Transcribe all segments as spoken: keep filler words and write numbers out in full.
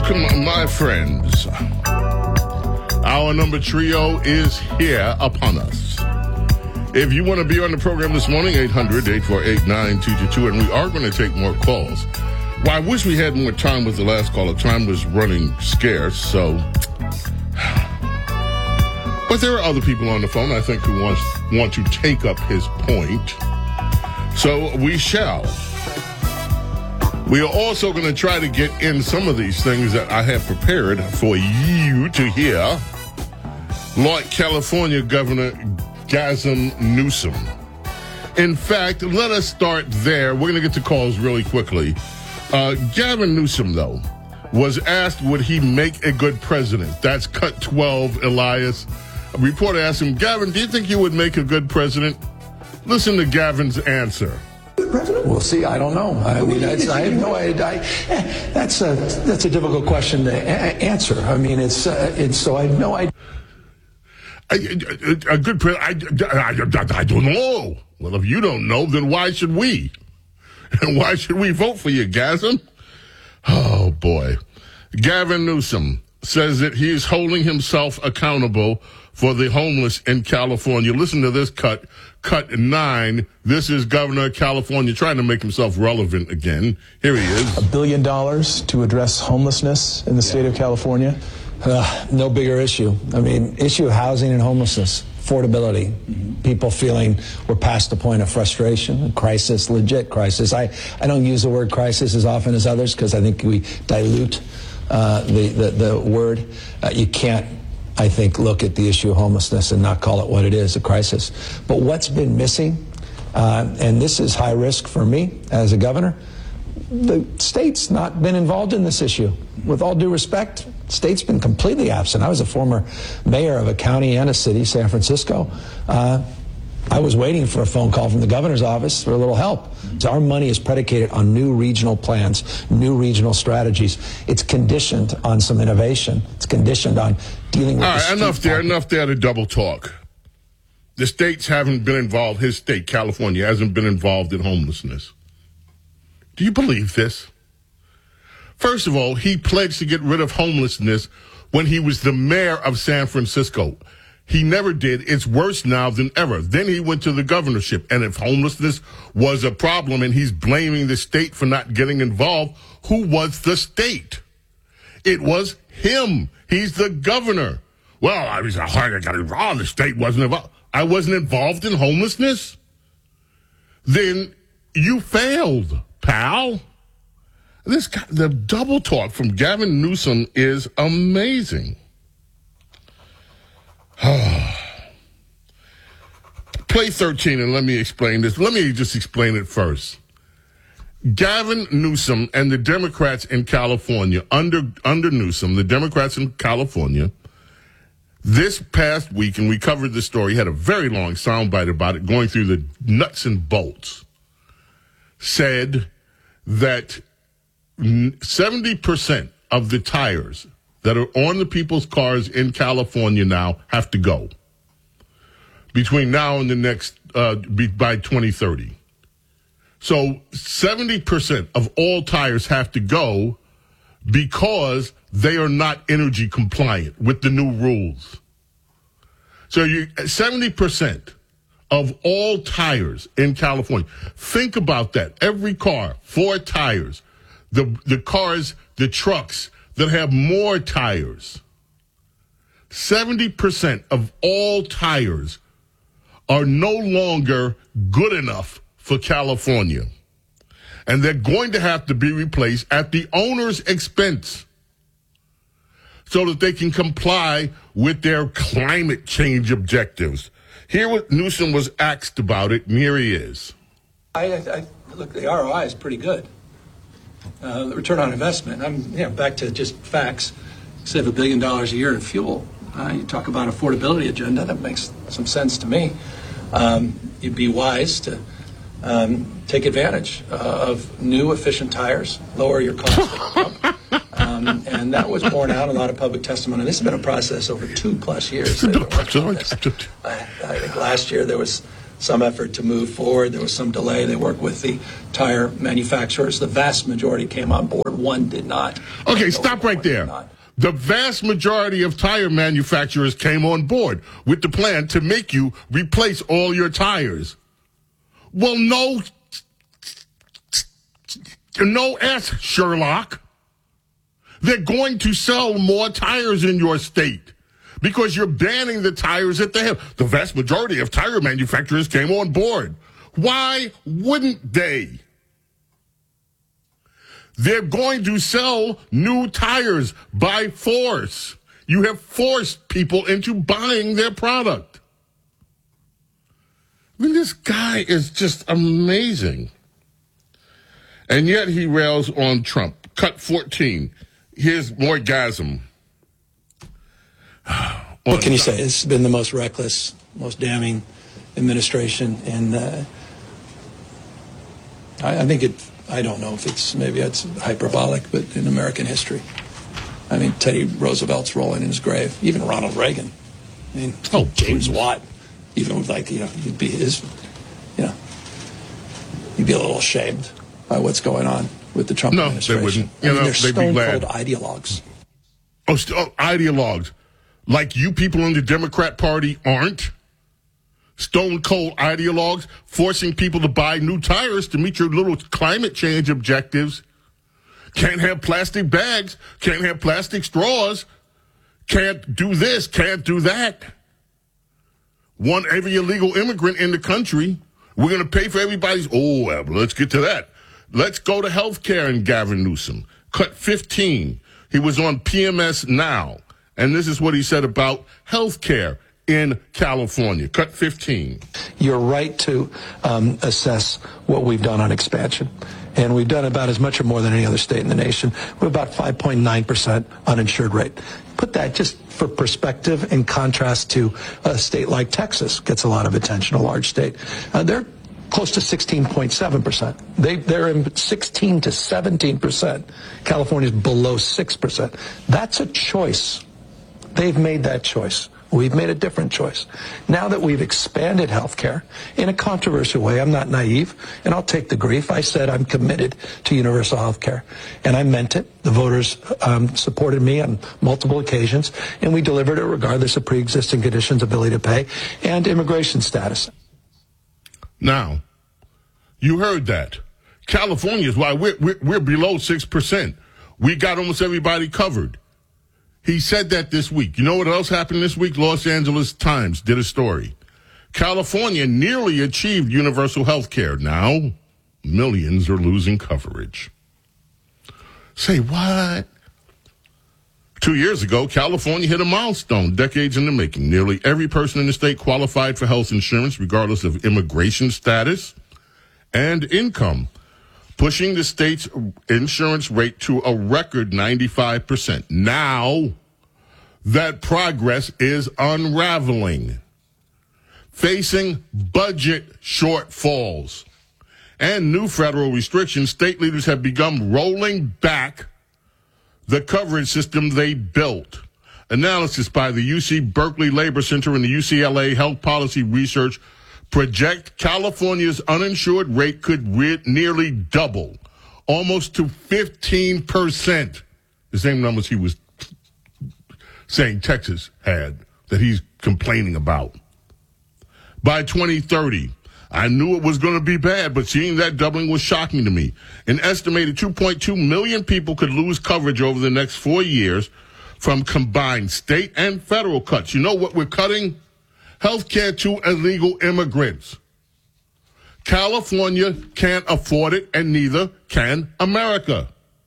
Welcome, my friends. Our number trio is here upon us. If you want to be on the program this morning, eight hundred, eight four eight, nine two two two, and we are going to take more calls. Well, I wish we had more time with the last caller. Time was running scarce, so... But there are other people on the phone, I think, who wants, want to take up his point. So we shall. We are also going to try to get in some of these things that I have prepared for you to hear. Like California Governor Gavin Newsom. In fact, let us start there. We're going to get to calls really quickly. Uh, Gavin Newsom, though, was asked would he make a good president. That's cut twelve, Elias. A reporter asked him, Gavin, do you think you would make a good president? Listen to Gavin's answer. President? We'll see. I don't know. I mean, that's, I have no idea. I, that's a that's a difficult question to a- answer. I mean, it's uh, it's so I have no idea. A, a, a good president? I, I, I, I don't know. Well, if you don't know, then why should we? And why should we vote for you, Gavin? Oh, boy. Gavin Newsom says that he is holding himself accountable for the homeless in California. Listen to this cut. Cut nine. This is Governor of California trying to make himself relevant again. Here he is. A billion dollars to address homelessness in the state of California. Uh, no bigger issue. I mean, issue of housing and homelessness, affordability, mm-hmm. people feeling we're past the point of frustration, crisis, legit crisis. I, I don't use the word crisis as often as others because I think we dilute uh, the, the, the word. Uh, you can't, I think, look at the issue of homelessness and not call it what it is, a crisis. But what's been missing, uh, and this is high risk for me as a governor, the state's not been involved in this issue. With all due respect, state's been completely absent. I was a former mayor of a county and a city, San Francisco. Uh, I was waiting for a phone call from the governor's office for a little help. So our money is predicated on new regional plans, new regional strategies. It's conditioned on some innovation. It's conditioned on dealing with... All right, the enough there, market. enough there to double talk. The states haven't been involved. His state, California, hasn't been involved in homelessness. Do you believe this? First of all, he pledged to get rid of homelessness when he was the mayor of San Francisco. He never did. It's worse now than ever. Then he went to the governorship. And if homelessness was a problem and he's blaming the state for not getting involved, who was the state? It was him. He's the governor. Well, I was hard. I got involved. The state wasn't involved. I wasn't involved in homelessness? Then you failed, pal. This guy, the double talk from Gavin Newsom is amazing. Play thirteen and let me explain this. Let me just explain it first. Gavin Newsom and the Democrats in California, under under Newsom, the Democrats in California, this past week, and we covered this story, had a very long soundbite about it, going through the nuts and bolts, said that seventy percent of the tires that are on the people's cars in California now have to go between now and the next, uh, by twenty thirty. So seventy percent of all tires have to go because they are not energy compliant with the new rules. So you seventy percent of all tires in California. Think about that. Every car, four tires. The the cars, the trucks that have more tires. seventy percent of all tires are no longer good enough for California. And they're going to have to be replaced at the owner's expense so that they can comply with their climate change objectives. Here what Newsom was asked about it, and here he is. I, I look, the R O I is pretty good. Uh, the return on investment, I'm you know, back to just facts. Save a billion dollars a year in fuel. Uh, you talk about affordability agenda, that makes some sense to me. Um, you'd be wise to um, take advantage uh, of new efficient tires, lower your cost at the pump. Um, and that was borne out in a lot of public testimony. This has been a process over two plus years. I, I think last year there was some effort to move forward. There was some delay. They worked with the tire manufacturers. The vast majority came on board. One did not. Okay, stop right there. The vast majority of tire manufacturers came on board with the plan to make you replace all your tires. Well, no, no S, Sherlock. They're going to sell more tires in your state because you're banning the tires that they have. The vast majority of tire manufacturers came on board. Why wouldn't they? They're going to sell new tires by force. You have forced people into buying their product. I mean, this guy is just amazing. And yet he rails on Trump. Cut fourteen. Here's Morgasm. What can you say? It's been the most reckless, most damning administration. And uh, I, I think it... I don't know if it's, maybe it's hyperbolic, but in American history. I mean, Teddy Roosevelt's rolling in his grave. Even Ronald Reagan. I mean, oh, James please. Watt. Even like, you know, you'd be his, you know, you'd be a little ashamed by what's going on with the Trump no, administration. they wouldn't. I You mean, know, they're they'd be glad. stone-cold ideologues. Oh, st- oh, ideologues. Like you people in the Democrat Party aren't. Stone cold ideologues forcing people to buy new tires to meet your little climate change objectives. Can't have plastic bags. Can't have plastic straws. Can't do this. Can't do that. Want every illegal immigrant in the country. We're going to pay for everybody's. Oh, well, let's get to that. Let's go to health care and Gavin Newsom. Cut fifteen. He was on P M S Now. And this is what he said about health care in California. Cut fifteen. You're right to um, assess what we've done on expansion. And we've done about as much or more than any other state in the nation. We're about five point nine percent uninsured rate. Put that just for perspective in contrast to a state like Texas, gets a lot of attention, a large state. Uh, they're close to sixteen point seven percent. They, they're in sixteen to seventeen percent. California's below six percent. That's a choice. They've made that choice. We've made a different choice. Now that we've expanded health care in a controversial way, I'm not naive, and I'll take the grief. I said I'm committed to universal health care, and I meant it. The voters um, supported me on multiple occasions, and we delivered it regardless of pre-existing conditions, ability to pay, and immigration status. Now, you heard that. California is why we're, we're, we're below six percent. We got almost everybody covered. He said that this week. You know what else happened this week? Los Angeles Times did a story. California nearly achieved universal health care. Now, millions are losing coverage. Say what? Two years ago, California hit a milestone, decades in the making. Nearly every person in the state qualified for health insurance, regardless of immigration status and income, pushing the state's insurance rate to a record ninety-five percent. Now, that progress is unraveling, facing budget shortfalls and new federal restrictions. State leaders have begun rolling back the coverage system they built. Analysis by the U C Berkeley Labor Center and the U C L A Health Policy Research project California's uninsured rate could re- nearly double, almost to fifteen percent. The same numbers he was saying Texas had, that he's complaining about. By twenty thirty, I knew it was going to be bad, but seeing that doubling was shocking to me. An estimated two point two million people could lose coverage over the next four years from combined state and federal cuts. You know what we're cutting? Health care to illegal immigrants. California can't afford it, and neither can America.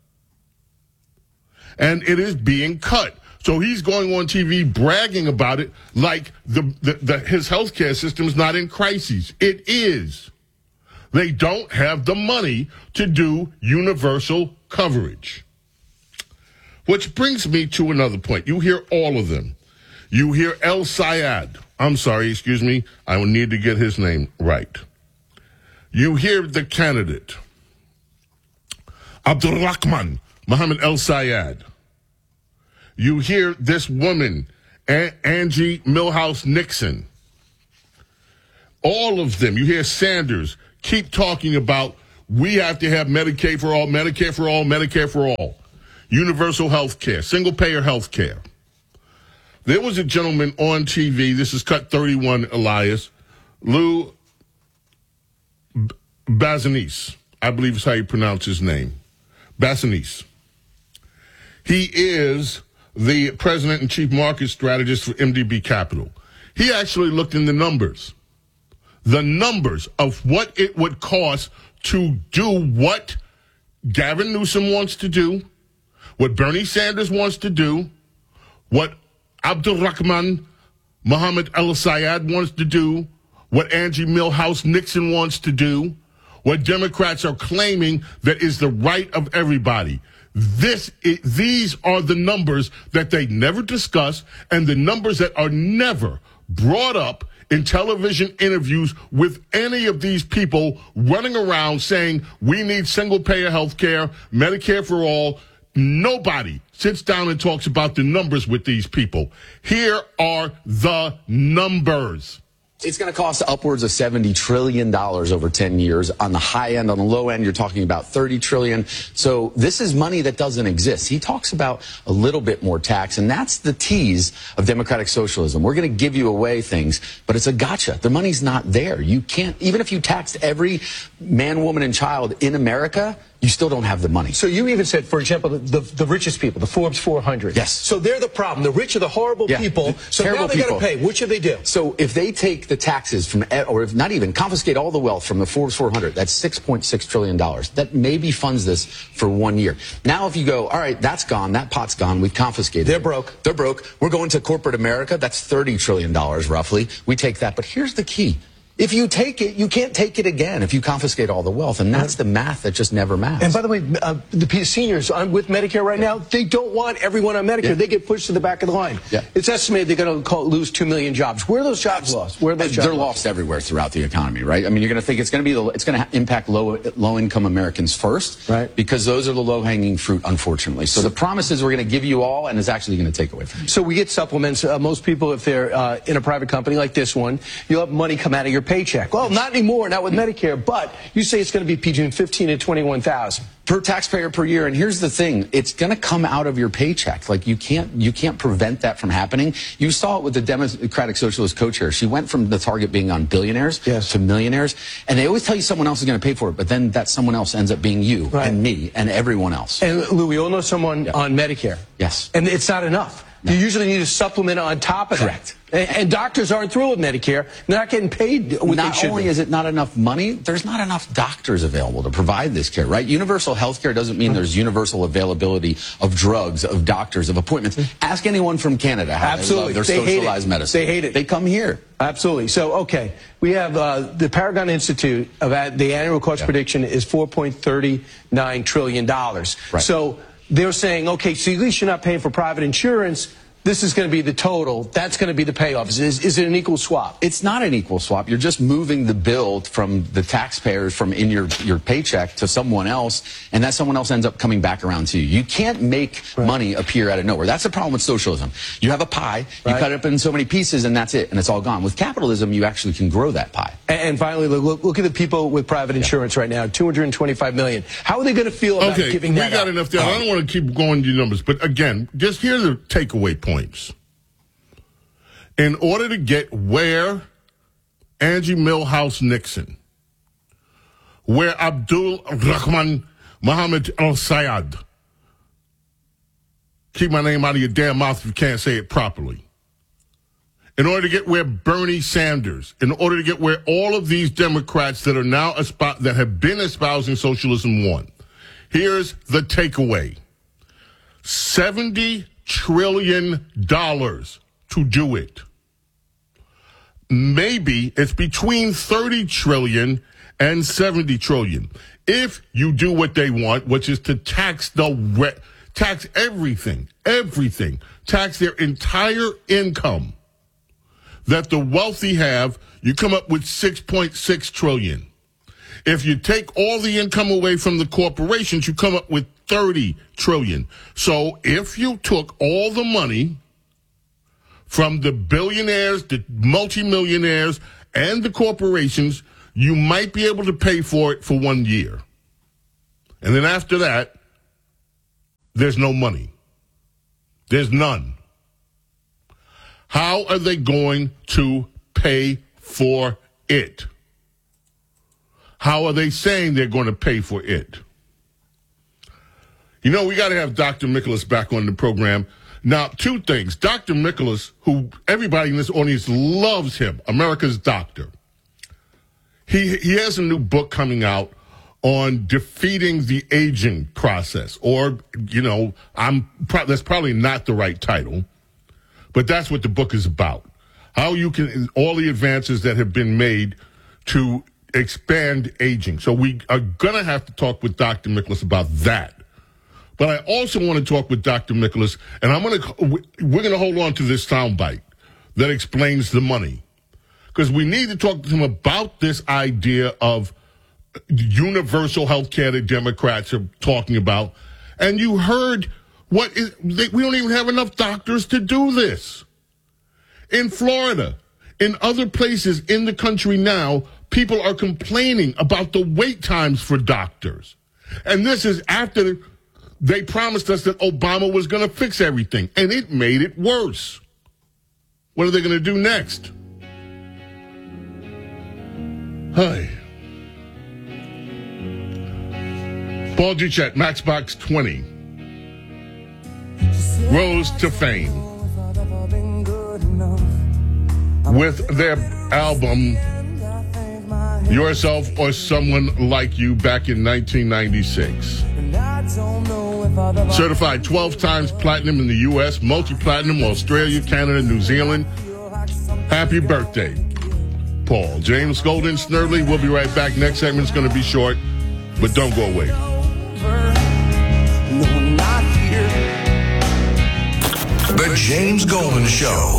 And it is being cut. So he's going on T V bragging about it like the, the, the his health care system is not in crisis. It is. They don't have the money to do universal coverage. Which brings me to another point. You hear all of them. You hear El Sayed. I'm sorry, excuse me. I will need to get his name right. You hear the candidate, Abdulrahman Mohammed El Sayed. You hear this woman, A- Angie Milhouse Nixon. all of them. You hear Sanders keep talking about we have to have Medicaid for all, Medicare for all, Medicare for all, universal health care, single-payer health care. There was a gentleman on T V, this is Cut thirty-one, Elias, Lou Basanice, I believe is how you pronounce his name, Basanice. He is the president and chief market strategist for M D B Capital. He actually looked in the numbers, the numbers of what it would cost to do what Gavin Newsom wants to do, what Bernie Sanders wants to do, what Abdulrahman Mohammed El-Sayed wants to do, what Angie Milhouse Nixon wants to do, what Democrats are claiming that is the right of everybody. This, it, these are the numbers that they never discuss and the numbers that are never brought up in television interviews with any of these people running around saying we need single-payer health care, Medicare for all. Nobody sits down and talks about the numbers with these people. Here are the numbers. It's going to cost upwards of seventy trillion dollars over ten years. On the high end, on the low end, you're talking about thirty trillion dollars. So this is money that doesn't exist. He talks about a little bit more tax, and that's the tease of democratic socialism. We're going to give you away things, but it's a gotcha. The money's not there. You can't, even if you taxed every man, woman, and child in America, you still don't have the money. So you even said, for example, the, the, the richest people, the Forbes four hundred. Yes. So they're the problem. The rich are the horrible Yeah, people. the So terrible now they got to people. pay. What should they do? So if they take the taxes from, or if not even, confiscate all the wealth from the Forbes four hundred, that's six point six trillion dollars. That maybe funds this for one year. Now if you go, all right, that's gone, that pot's gone, we've confiscated They're it. broke. They're broke. We're going to corporate America, that's thirty trillion dollars roughly. We take that, but here's the key. If you take it, you can't take it again if you confiscate all the wealth, and that's the math that just never maths. And by the way, uh, the P- seniors on, with Medicare right now, they don't want everyone on Medicare. Yeah. They get pushed to the back of the line. Yeah. It's estimated they're going to lose two million jobs. Where are those jobs lost? Where are those jobs They're lost? lost everywhere throughout the economy, right? I mean, you're going to think it's going to be the, it's going to impact low low income Americans first, Right. Because those are the low hanging fruit, unfortunately. So the promise is we're going to give you all, and it's actually going to take away from you. So we get supplements. Uh, most people, if they're uh, in a private company like this one, you'll have money come out of your paycheck. Well, not anymore, not with Medicare, but you say it's going to be between fifteen and twenty-one thousand. Per taxpayer per year, and here's the thing: it's going to come out of your paycheck. Like you can't, you can't prevent that from happening. You saw it with the Democratic Socialist co-chair. She went from the target being on billionaires Yes. to millionaires, and they always tell you someone else is going to pay for it, but then that someone else ends up being you Right. and me and everyone else. And Lou, we all know someone Yeah. on Medicare. Yes. And it's not enough. No. You usually need a supplement on top of Correct. that. And, and doctors aren't through with Medicare. They're not getting paid what they Not should only be. is it not enough money, there's not enough doctors available to provide this care, right? Universal health care doesn't mean there's universal availability of drugs, of doctors, of appointments. Ask anyone from Canada how Absolutely. they love their They hate it. socialized medicine. They hate it. They come here. Absolutely. So, okay, we have uh, the Paragon Institute, of ad- the annual cost Yeah. prediction is four point three nine trillion dollars. Right. So they're saying, okay, so at least you're not paying for private insurance. This is going to be the total. That's going to be the payoff. Is, is it an equal swap? It's not an equal swap. You're just moving the bill from the taxpayers from in your, your paycheck to someone else, and that someone else ends up coming back around to you. You can't make Right. money appear out of nowhere. That's the problem with socialism. You have a pie, you Right. cut it up in so many pieces, and that's it, and it's all gone. With capitalism, you actually can grow that pie. And, and finally, look, look at the people with private insurance right now, two hundred twenty-five million. How are they going to feel about Okay, giving we that got up? enough there. I don't want to keep going to numbers, but again, just here are the takeaway points. In order to get where Angie Milhouse Nixon, where Abdul Rahman Mohammed El-Sayed, keep my name out of your damn mouth if you can't say it properly. In order to get where Bernie Sanders, in order to get where all of these Democrats that are now espousing, that have been espousing socialism want. Here's the takeaway. seventy trillion dollars to do it. Maybe it's between thirty trillion and seventy trillion. If you do what they want, which is to tax the re- tax everything, everything, tax their entire income that the wealthy have, you come up with six point six trillion. If you take all the income away from the corporations, you come up with thirty trillion. So if you took all the money from the billionaires, the multimillionaires, and the corporations, you might be able to pay for it for one year. And then after that, there's no money. There's none. How are they going to pay for it? How are they saying they're going to pay for it? You know, we got to have Doctor Michaelis back on the program. Now, two things. Doctor Michaelis, who everybody in this audience loves him, America's doctor. He he has a new book coming out on defeating the aging process. Or, you know, I'm pro- that's probably not the right title, but that's what the book is about. How you can, all the advances that have been made to expand aging. So we are going to have to talk with Doctor Michaelis about that. But I also want to talk with Doctor Michaelis, and I'm going to, we're going to hold on to this soundbite that explains the money. Because we need to talk to him about this idea of universal health care that Democrats are talking about. And you heard what is, they, we don't even have enough doctors to do this. In Florida, in other places in the country now, people are complaining about the wait times for doctors. And this is after they promised us that Obama was going to fix everything, and it made it worse. What are they going to do next? Hi. Paul Duchette, Maxbox twenty. Rose to fame with their album Yourself or Someone Like You back in nineteen ninety-six. Certified twelve times platinum in the U S, multi-platinum Australia, Canada, New Zealand. Happy birthday, Paul. James Golden, Snerdley. We'll be right back. Next segment's going to be short, but don't go away. The James Golden Show.